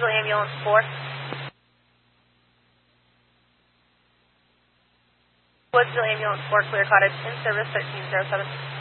Woodsville Ambulance 4. Woodsville Ambulance 4, Clear Cottage, in service 1307.